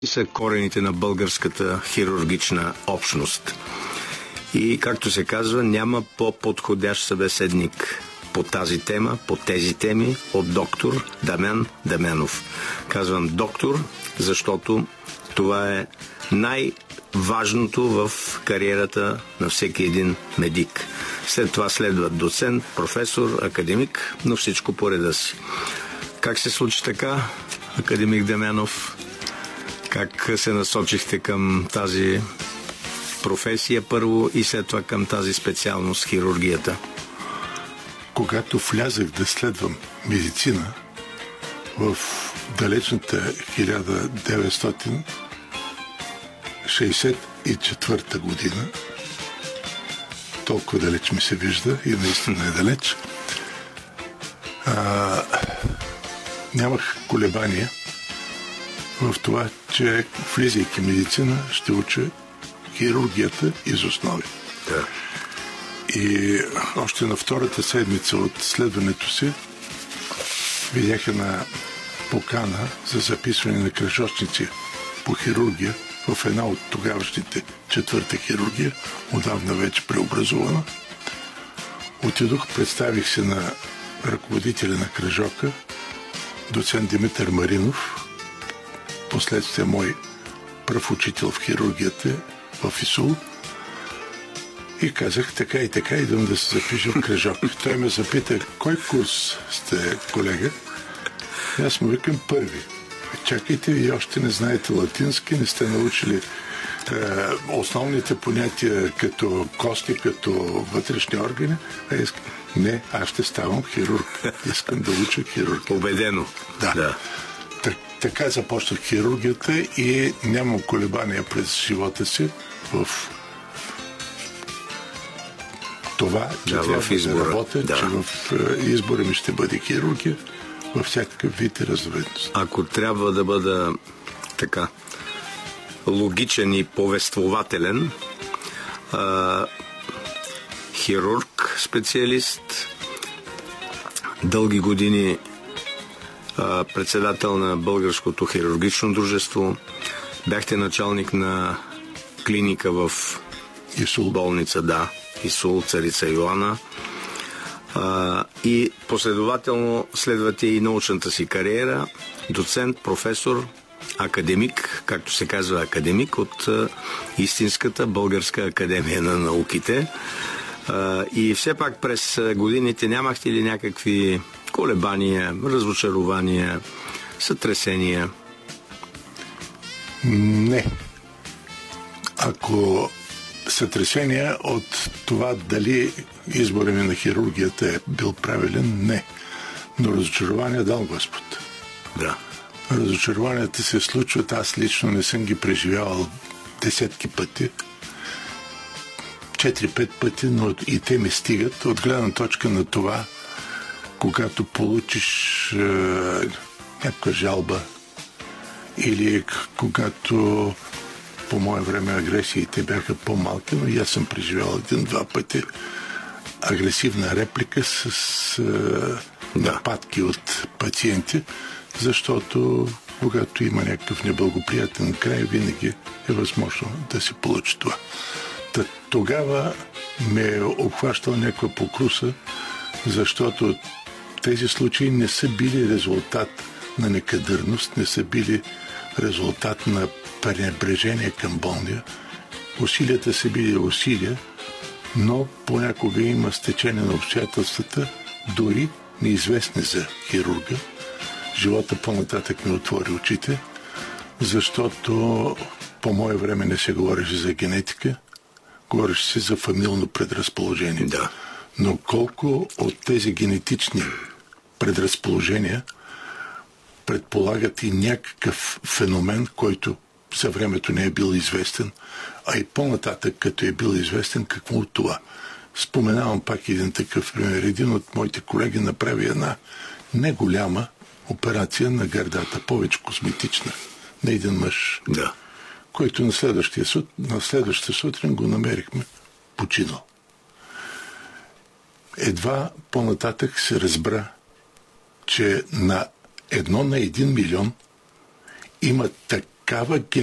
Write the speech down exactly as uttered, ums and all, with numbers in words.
са корените на българската хирургична общност. И, както се казва, няма по-подходящ събеседник по тази тема, по тези теми от доктор Дамян Дамянов. Казвам доктор, защото това е най-важното в кариерата на всеки един медик. След това следват доцент, професор, академик, но всичко по реда си. Как се случи така, академик Дамянов? Как се насочихте към тази професия първо и след това към тази специалност хирургията? Когато влязах да следвам медицина в далечната хиляда деветстотин шейсет и четвърта година, толкова далеч ми се вижда и наистина е далеч, а, нямах колебания в това, че влизайки в медицина ще уча хирургията из основи. Да. И още на втората седмица от следването си видях една покана за записване на кръжочници по хирургия в една от тогавашните четвърта хирургия, отдавна вече преобразувана. Отидох, представих се на ръководителя на кръжока, доцент Димитър Маринов, последствие мой пръв учител в хирургията в ИСУЛ, и казах така и така, идвам да се запиша в кръжок. Той ме запита, кой курс сте, колега? И аз му викам първи. Чакайте, вие още не знаете латински, не сте научили е, основните понятия като кости, като вътрешни органи. А искам, не, аз ще ставам хирург. Искам да уча хирург. Убедено. Да. да. Так, така започнах хирургията и нямам колебания през живота си в това, че да, трябва в избора. да работя, да. че в избора ми ще бъде хирургия във всякакъв вид и разновидност. Ако трябва да бъда така логичен и повествователен, а, хирург, специалист, дълги години а, председател на Българското хирургично дружество, бяхте началник на клиника в ИСУЛ. болница, да, ИСУЛ, Царица Йоана. А, и последователно следвате и научната си кариера, доцент, професор, академик, както се казва академик от а, истинската Българска академия на науките. А, и все пак през годините нямахте ли някакви колебания, разочарования, сътресения? Не. Ако сътресения от това дали избора ми на хирургията е бил правилен, не. Но разочарование дал Господ. Да. Разочарованията се случват, аз лично не съм ги преживявал десетки пъти. Четири-пет пъти, но и те ми стигат от гледна точка на това, когато получиш е, някаква жалба или когато по мое време агресиите бяха по-малки, но и аз съм преживял един-два пъти агресивна реплика с е, нападки от пациенти, защото когато има някакъв неблагоприятен край, винаги е възможно да се получи това. Та, тогава ме е обхващал някаква покруса, защото тези случаи не са били резултат на некадърност, не са били резултат на пренебрежение към болния. Усилията са били усилия, но понякога има стечение на обстоятелствата, дори неизвестни за хирурга. Живота по-нататък ми отвори очите, защото по мое време не се говореше за генетика, говореше се за фамилно предразположение. Да. Но колко от тези генетични предразположения предполагат и някакъв феномен, който за времето не е бил известен, а и по-нататък, като е бил известен, какво от това. Споменавам пак един такъв пример. Един от моите колеги направи една неголяма операция на гърдата, повече косметична, на един мъж, да. който на следващия, суд, на следващия сутрин го намерихме починал. Едва по-нататък се разбра, че на едно на един милион има така такава